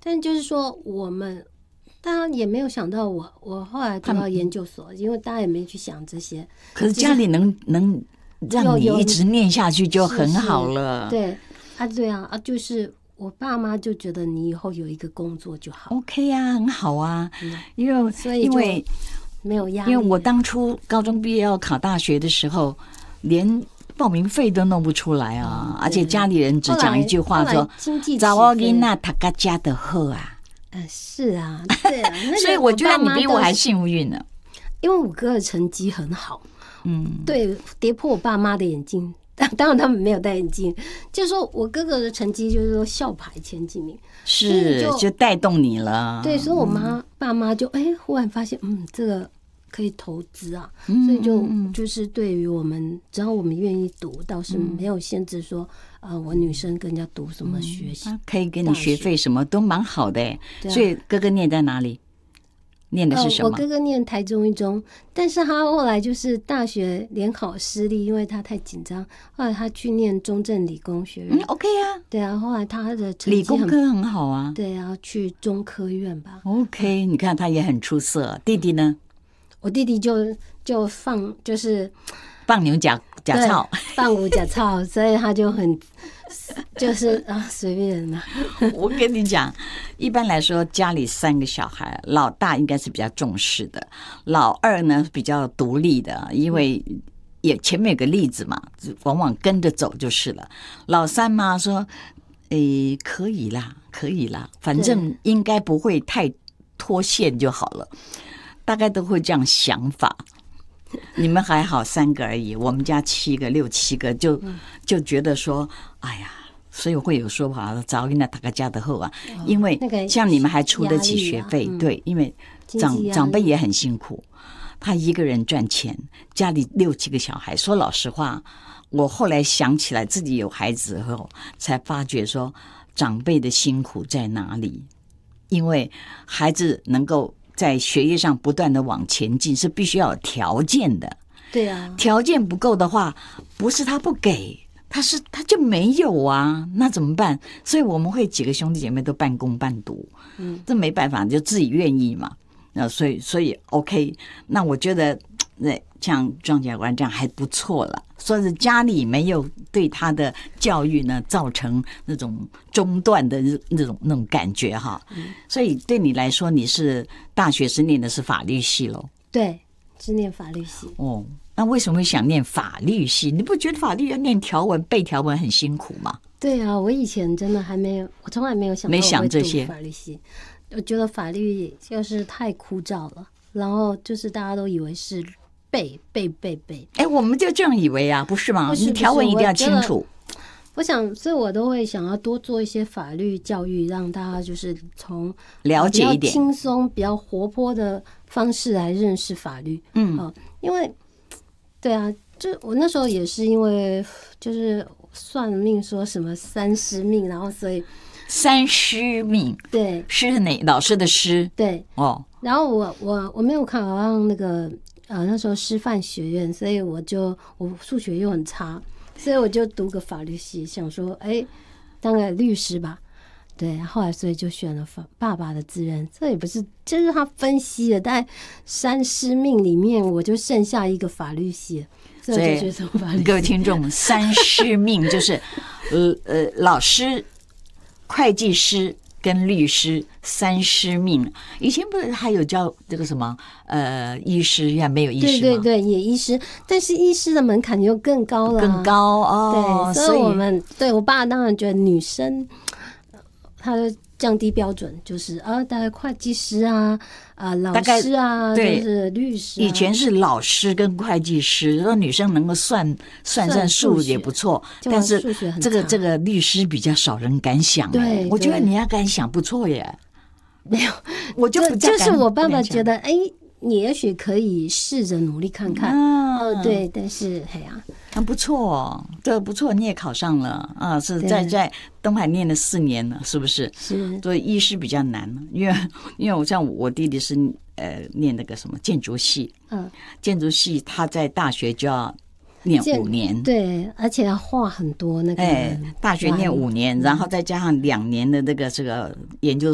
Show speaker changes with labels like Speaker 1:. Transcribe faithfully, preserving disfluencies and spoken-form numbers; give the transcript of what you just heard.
Speaker 1: 但就是说我们。大家也没有想到我，我后来读到研究所，因为大家也没去想这些。
Speaker 2: 可是家里能能让你一直念下去就很好了。
Speaker 1: 对啊，对啊啊，就是我爸妈就觉得你以后有一个工作就好。
Speaker 2: OK 啊，很好啊，嗯、因为
Speaker 1: 所以
Speaker 2: 因为
Speaker 1: 没有压力。
Speaker 2: 因为我当初高中毕业要考大学的时候，连报名费都弄不出来啊，嗯、而且家里人只讲一句话说：“找我囡仔读个家的好啊。”
Speaker 1: 嗯，是啊，对啊，那个、
Speaker 2: 所以我觉得你比我还幸运呢，
Speaker 1: 因为我哥的成绩很好，嗯，对，跌破我爸妈的眼镜。当然他们没有戴眼镜，就是说我哥哥的成绩就是说校排前几名，
Speaker 2: 是 就, 就带动你了。
Speaker 1: 对，所以我妈、嗯、爸妈就哎、欸，忽然发现，嗯，这个可以投资啊，嗯、所以就就是对于我们，只要我们愿意读，倒是没有限制说。呃，我女生跟人家读什么学习、嗯，
Speaker 2: 可以给你学费，什么都蛮好的、啊、所以哥哥念在哪里？念的是什么、
Speaker 1: 呃？我哥哥念台中一中，但是他后来就是大学联考失利，因为他太紧张，后来他去念中正理工学院。
Speaker 2: 嗯 ，OK 啊，
Speaker 1: 对啊，后来他的成绩
Speaker 2: 理工科很好啊。
Speaker 1: 对啊，去中科院吧。
Speaker 2: OK， 你看他也很出色。弟弟呢？
Speaker 1: 我弟弟就就放就是。
Speaker 2: 放牛假假操，
Speaker 1: 放牛假操，所以他就很就是啊随便啦。
Speaker 2: 我跟你讲，一般来说家里三个小孩，老大应该是比较重视的，老二呢比较独立的，因为也前面有个例子嘛，往往跟着走就是了。老三嘛说，诶可以啦，可以啦，反正应该不会太脱线就好了，大概都会这样想法。你们还好三个而已，我们家七个六七个就就觉得说哎呀，所以会有说法早应该大家家的后啊，因为像你们还出得起学费、嗯、对，因为长长辈也很辛苦，他一个人赚钱，家里六七个小孩，说老实话，我后来想起来自己有孩子后才发觉说长辈的辛苦在哪里，因为孩子能够在学业上不断的往前进是必须要有条件的。
Speaker 1: 对啊，
Speaker 2: 条件不够的话，不是他不给，他是他就没有啊，那怎么办？所以我们会几个兄弟姐妹都半工半读，嗯，这没办法，就自己愿意嘛。那所以所以 OK， 那我觉得那像庄检官这样还不错了，说是家里没有对他的教育呢造成那种中断的那种那种感觉哈。嗯、所以对你来说，你是大学是念的是法律系咯？
Speaker 1: 对，是念法律系。
Speaker 2: 哦，那为什么会想念法律系？你不觉得法律要念条文背条文很辛苦吗？
Speaker 1: 对啊，我以前真的还没有，我从来没有想到我会读法律系。我觉得法律就是太枯燥了，然后就是大家都以为是背背背背。
Speaker 2: 哎，我们就这样以为啊，不是吗？你条文一定要清楚。
Speaker 1: 我想，所以我都会想要多做一些法律教育，让大家就是从
Speaker 2: 了解一点
Speaker 1: 轻松、比较活泼的方式来认识法律。嗯、呃，因为对啊，就我那时候也是因为就是算命说什么三师命，然后所以
Speaker 2: 三师命，
Speaker 1: 对，
Speaker 2: 师是哪老师的师？
Speaker 1: 对，
Speaker 2: 哦，
Speaker 1: 然后我我我没有考上那个呃那时候师范学院，所以我就我数学又很差。所以我就读个法律系，想说，哎，当个律师吧。对，后来所以就选了爸爸的自认。这也不是，就是他分析的，但三师命里面，我就剩下一个法律系，所以我就觉得法律系。
Speaker 2: 各位听众，三师命就是呃呃老师、会计师跟律师三师命。以前不是还有教这个什么呃医师呀？没有医师吗？
Speaker 1: 对对对，也医师，但是医师的门槛又更高了，
Speaker 2: 更高
Speaker 1: 哦。对，所以我们对我爸当然觉得女生，他的降低标准就是啊，大概会计师啊啊、呃、老师啊，就是律师、啊。
Speaker 2: 以前是老师跟会计师，说女生能够算算算数也不错，但是这个这个律师比较少人敢想。对，我觉得你要敢想不错耶。
Speaker 1: 没有，
Speaker 2: 我就不
Speaker 1: 就是我爸爸觉得，哎，你也许可以试着努力看看。嗯、哦，对，但是哎呀。
Speaker 2: 很不错，这个不错，你也考上了啊！是在在东海念了四年了，是不是？
Speaker 1: 是。
Speaker 2: 所以医师比较难，因为因为我像我弟弟是呃念那个什么建筑系，嗯，建筑系他在大学就要念五年，
Speaker 1: 对，而且要画很多那个，
Speaker 2: 哎，大学念五年，然后再加上两年的那个这个研究